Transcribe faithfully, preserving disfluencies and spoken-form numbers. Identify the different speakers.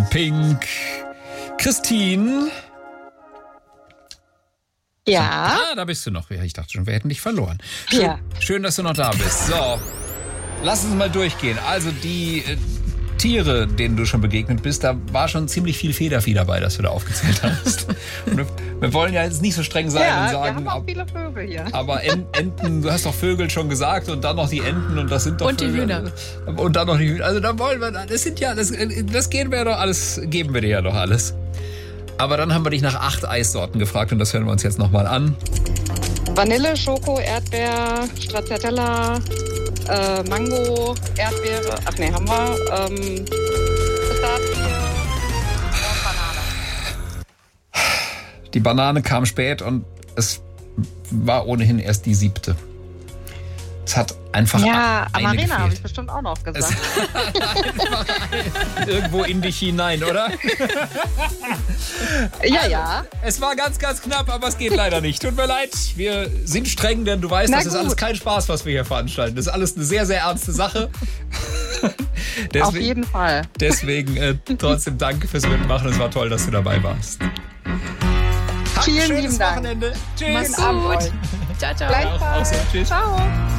Speaker 1: Pink. Christine.
Speaker 2: Ja.
Speaker 1: Ah, da bist du noch. Ich dachte schon, wir hätten dich verloren. Schön,
Speaker 2: Ja.
Speaker 1: schön, dass du noch da bist. So, lass uns mal durchgehen. Also die äh, Tiere, denen du schon begegnet bist, da war schon ziemlich viel Federvieh dabei, das du da aufgezählt hast. Und wir, wir wollen ja jetzt nicht so streng sein
Speaker 2: Ja,
Speaker 1: und sagen,
Speaker 2: wir haben auch
Speaker 1: ab,
Speaker 2: viele Vögel hier.
Speaker 1: aber En- Enten, du hast doch Vögel schon gesagt und dann noch die Enten und das sind doch
Speaker 3: Und die
Speaker 1: Vögel.
Speaker 3: Hühner.
Speaker 1: Und dann noch die Hühner. Also da wollen wir, das sind ja, das, das gehen wir ja doch alles, geben wir dir ja doch alles. Aber dann haben wir dich nach acht Eissorten gefragt und das hören wir uns jetzt nochmal an.
Speaker 2: Vanille, Schoko, Erdbeer, Stracciatella, äh, Mango, Erdbeere. Ach nee, haben wir. Ähm, Pistazie und Banane.
Speaker 1: Die Banane kam spät und es war ohnehin erst die siebte. Es hat einfach
Speaker 2: Ja,
Speaker 1: eine
Speaker 2: Amarena habe ich
Speaker 1: gefehlt.
Speaker 2: bestimmt auch noch
Speaker 1: Es
Speaker 2: gesagt.
Speaker 1: irgendwo in dich hinein, oder?
Speaker 2: Ja, ja.
Speaker 1: Es war ganz, ganz knapp, aber es geht leider nicht. Tut mir leid, wir sind streng, denn du weißt,
Speaker 2: Na
Speaker 1: das ist
Speaker 2: gut.
Speaker 1: alles kein Spaß, was wir hier veranstalten. Das ist alles eine sehr, sehr ernste Sache. deswegen,
Speaker 2: Auf jeden Fall.
Speaker 1: Deswegen äh, trotzdem danke fürs Mitmachen. Es war toll, dass du dabei warst. Habt ein
Speaker 2: Vielen
Speaker 1: schönes
Speaker 2: lieben Dank.
Speaker 1: Wochenende. Tschüss.
Speaker 3: Mach's
Speaker 2: Abend
Speaker 3: gut.
Speaker 2: euch.
Speaker 3: Ciao, ciao.
Speaker 2: Gleichfalls.
Speaker 1: Auch so. Tschüss.
Speaker 2: Ciao.